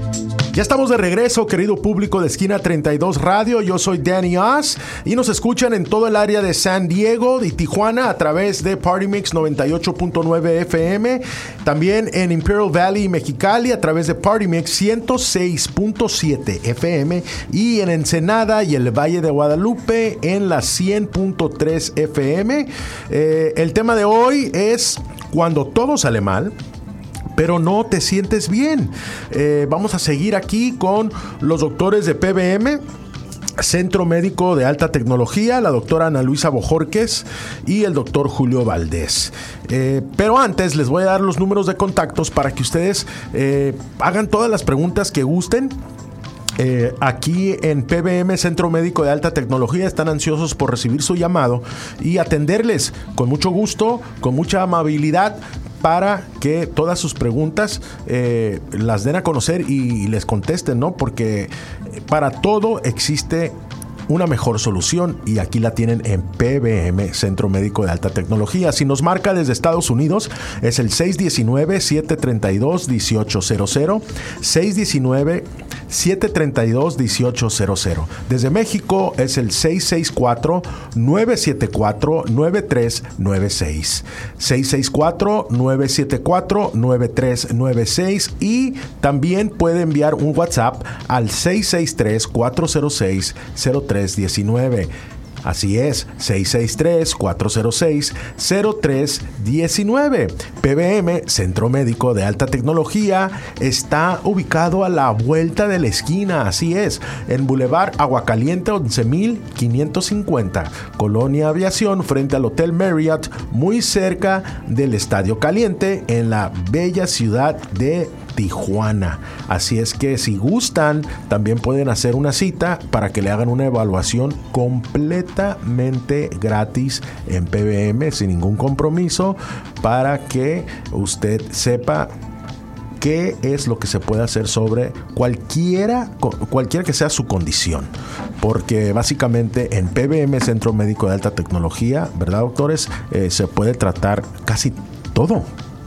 Ya estamos de regreso, querido público de Esquina 32 Radio. Yo soy Danny Oz y nos escuchan en todo el área de San Diego y Tijuana a través de Party Mix 98.9 FM. También en Imperial Valley y Mexicali a través de Party Mix 106.7 FM. Y en Ensenada y el Valle de Guadalupe en la 100.3 FM. El tema de hoy es cuando todo sale mal, pero no te sientes bien. Vamos a seguir aquí con los doctores de PBM, Centro Médico de Alta Tecnología, la doctora Ana Luisa Bojorquez y el doctor Julio Valdés. Pero antes les voy a dar los números de contactos para que ustedes hagan todas las preguntas que gusten. Aquí en PBM, Centro Médico de Alta Tecnología, están ansiosos por recibir su llamado y atenderles con mucho gusto, con mucha amabilidad, para que todas sus preguntas las den a conocer y les contesten, ¿no? Porque para todo existe una mejor solución y aquí la tienen en PBM, Centro Médico de Alta Tecnología. Si nos marca desde Estados Unidos, es el 619-732-1800, 619-732-1800. Desde México es el 664-974-9396, 664-974-9396, y también puede enviar un WhatsApp al 663-406-0319. Así es, 663-406-0319. PBM, Centro Médico de Alta Tecnología, está ubicado a la vuelta de la esquina. Así es, en Boulevard Aguacaliente 11,550, Colonia Aviación, frente al Hotel Marriott, muy cerca del Estadio Caliente, en la bella ciudad de Tijuana. Así es que si gustan, también pueden hacer una cita para que le hagan una evaluación completamente gratis en PBM, sin ningún compromiso, para que usted sepa qué es lo que se puede hacer sobre cualquiera que sea su condición. Porque básicamente en PBM, Centro Médico de Alta Tecnología, ¿verdad, doctores? Se puede tratar casi todo.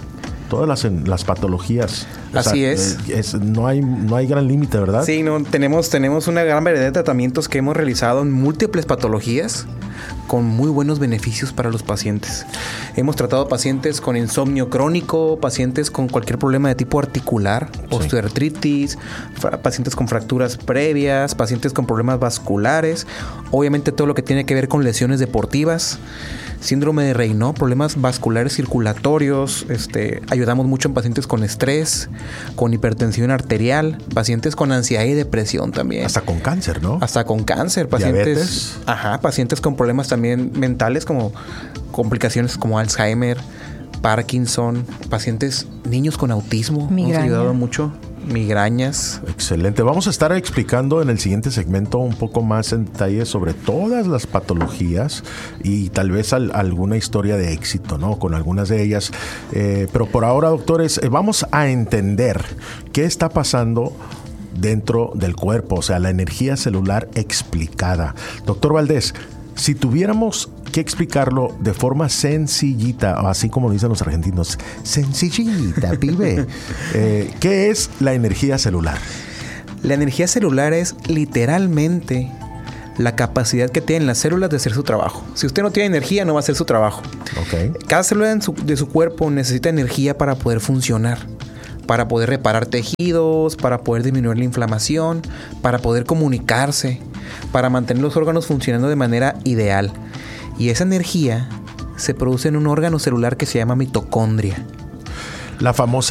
Todas las patologías. Así es. No hay gran límite, ¿verdad? Sí, no, tenemos una gran variedad de tratamientos que hemos realizado en múltiples patologías con muy buenos beneficios para los pacientes. Hemos tratado pacientes con insomnio crónico, pacientes con cualquier problema de tipo articular, osteoartritis, pacientes con fracturas previas, pacientes con problemas vasculares, obviamente todo lo que tiene que ver con lesiones deportivas, síndrome de Raynaud, problemas vasculares circulatorios. Ayudamos mucho en pacientes con estrés, con hipertensión arterial, pacientes con ansiedad y depresión también. Hasta con cáncer, ¿no? Hasta con cáncer, pacientes. ¿Diabetes? Pacientes con problemas también mentales, como complicaciones como Alzheimer, Parkinson, niños con autismo. Hemos ayudado mucho. Migrañas. Excelente. Vamos a estar explicando en el siguiente segmento un poco más en detalle sobre todas las patologías y tal vez alguna historia de éxito, ¿no? Con algunas de ellas. Pero por ahora, doctores, vamos a entender qué está pasando dentro del cuerpo, o sea, la energía celular explicada. Doctor Valdés, si tuviéramos que explicarlo de forma sencillita, así como lo dicen los argentinos, sencillita, pibe. ¿Qué es la energía celular? La energía celular es literalmente la capacidad que tienen las células de hacer su trabajo. Si usted no tiene energía, no va a hacer su trabajo. Okay. Cada célula de su cuerpo necesita energía para poder funcionar, para poder reparar tejidos, para poder disminuir la inflamación, para poder comunicarse, para mantener los órganos funcionando de manera ideal. Y esa energía se produce en un órgano celular que se llama mitocondria. La famosa